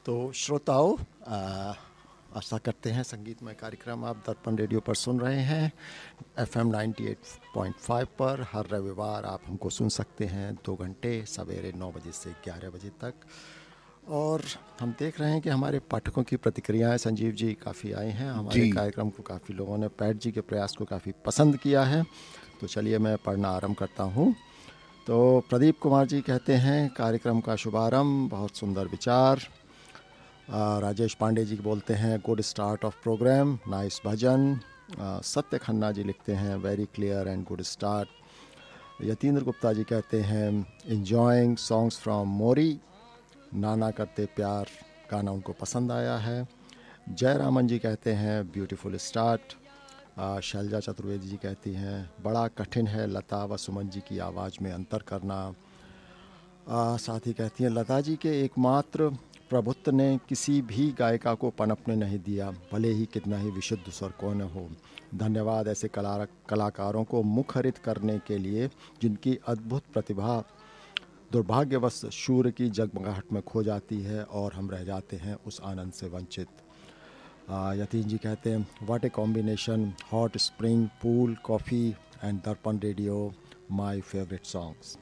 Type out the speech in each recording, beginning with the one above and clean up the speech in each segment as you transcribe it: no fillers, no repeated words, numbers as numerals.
तो श्रोताओं, आशा करते हैं संगीतमय कार्यक्रम आप दर्पण रेडियो पर सुन रहे हैं। FM 98.5 पर हर रविवार आप हमको सुन सकते हैं 2 घंटे, सवेरे 9 बजे से 11 बजे तक। और हम देख रहे हैं कि हमारे पाठकों की प्रतिक्रियाएं संजीव जी काफ़ी आई हैं। हमारे कार्यक्रम को काफ़ी लोगों ने, पैट जी के प्रयास को काफ़ी पसंद किया है। तो चलिए मैं पढ़ना आरंभ करता हूँ। तो प्रदीप कुमार जी कहते हैं, कार्यक्रम का शुभारंभ, बहुत सुंदर विचार। राजेश पांडे जी बोलते हैं, good start of programme, nice भजन। सत्य खन्ना जी लिखते हैं, very clear and good start. Yatindra Gupta ji कहते हैं, एंजॉयिंग सॉन्ग्स फ्रॉम मोरी, नाना करते प्यार गाना उनको पसंद आया है। जयरामन जी कहते हैं, ब्यूटीफुल स्टार्ट। शैलजा चतुर्वेदी जी कहती हैं, बड़ा कठिन है लता व सुमन जी की आवाज़ में अंतर करना। साथ ही कहती हैं, लता जी के एकमात्र प्रभुत्व ने किसी भी गायिका को पनपने नहीं दिया, भले ही कितना ही विशुद्ध स्वर कौन हो। धन्यवाद ऐसे कलाकारों को मुखरित करने के लिए जिनकी अद्भुत प्रतिभा दुर्भाग्यवश सूर्य की जगमगाहट में खो जाती है और हम रह जाते हैं उस आनंद से वंचित। यतीन जी कहते हैं, what a combination, hot spring pool coffee and दर्पण रेडियो, माय फेवरेट सॉन्ग्स।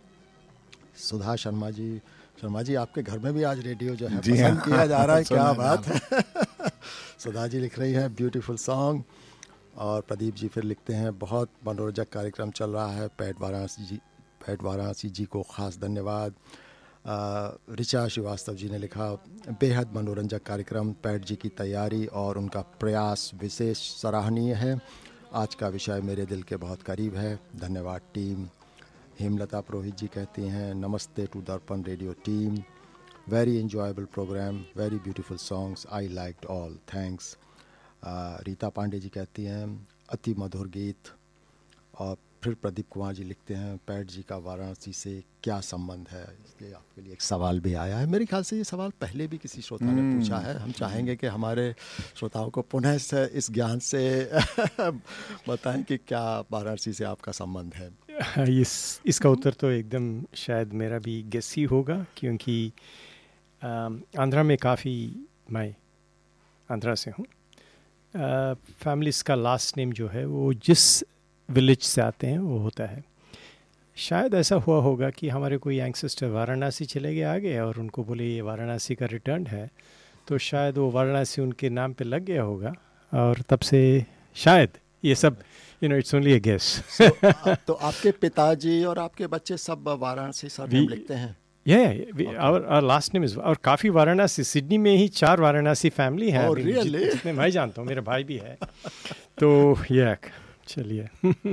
सुधा शर्मा जी आपके घर में भी आज रेडियो जो है पसंद किया जा रहा है, क्या बात है। सुधा जी लिख रही हैं, ब्यूटीफुल सॉन्ग। और प्रदीप जी फिर लिखते हैं, बहुत मनोरंजक कार्यक्रम चल रहा है, पैट वाराणसी जी को ख़ास धन्यवाद। ऋचा श्रीवास्तव जी ने लिखा, बेहद मनोरंजक कार्यक्रम, पैट जी की तैयारी और उनका प्रयास विशेष सराहनीय है। आज का विषय मेरे दिल के बहुत करीब है, धन्यवाद टीम। हेमलता पुरोहित जी कहती हैं, नमस्ते टू दर्पण radio team, very enjoyable programme, very beautiful songs, I liked all, thanks. Rita Pandey ji कहती हैं, अति मधुर गीत। और फिर प्रदीप कुमार जी लिखते हैं, पैट जी का वाराणसी से क्या संबंध है। इसलिए आपके लिए एक सवाल भी आया है। मेरे ख्याल से ये सवाल पहले भी किसी श्रोता ने पूछा है। हम चाहेंगे कि हमारे श्रोताओं को पुनः इस ज्ञान से बताएं कि क्या वाराणसी से आपका संबंध है। इसका उत्तर तो एकदम शायद मेरा भी गेस ही होगा, क्योंकि आंध्रा में काफ़ी, मैं आंध्रा से हूँ। फैमिलीज़ का लास्ट नेम जो है वो जिस विलेज से आते हैं वो होता है। शायद ऐसा हुआ होगा कि हमारे कोई एंसेस्टर वाराणसी चले गए आगे और उनको बोले ये वाराणसी का रिटर्न है, तो शायद वो वाराणसी उनके नाम पे लग गया होगा और तब से शायद ये सब, इट्स ओनली अ गेस। तो आपके पिताजी और आपके बच्चे सब वाराणसी सरनेम लिखते हैं? our last name is, और काफ़ी वाराणसी, सिडनी में ही 4 वाराणसी फैमिली है। जितने मैं जानता हूँ, मेरा भाई भी है। तो चलिए।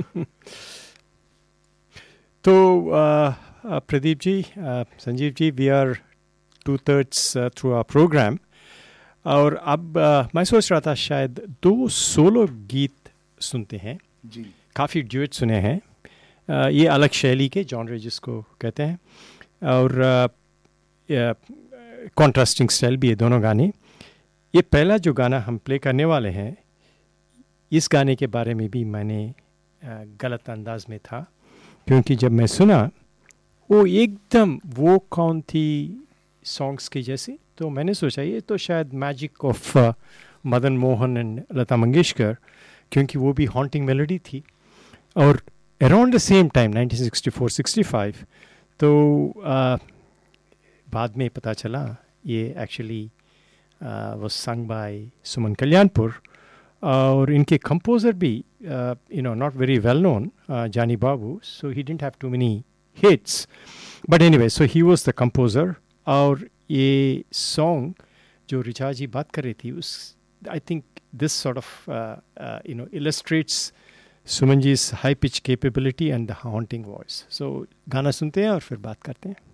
तो Pradeep ji, Sanjeev ji, we are 2/3 through our programme. और अब मैं सोच रहा था शायद 2 सोलो गीत सुनते हैं जी। काफ़ी ड्यूएट सुने हैं, ये अलग शैली के, जॉनर जिसको कहते हैं, और कॉन्ट्रास्टिंग स्टाइल भी है दोनों गाने। ये पहला जो गाना हम प्ले करने वाले हैं, इस गाने के बारे में भी मैंने गलत अंदाज में था, क्योंकि जब मैं सुना वो एकदम वो कौन थी सॉन्ग्स की जैसे, तो मैंने सोचा ये तो शायद magic of Madan Mohan and Lata Mangeshkar, क्योंकि वो भी हॉन्टिंग मेलोडी थी। और अराउंड द सेम टाइम 1964-65, तो बाद में पता चला ये actually was sung by Suman Kalyanpur, और इनके कंपोज़र भी not very well known, जानी बाबू, so he didn't have too many hits, but anyway, so he was the composer। और ये सॉन्ग जो रिचा जी बात कर रही थी, उस I think this sort of illustrates Suman जी's high pitch capability and the haunting voice। so गाना सुनते हैं और फिर बात करते हैं।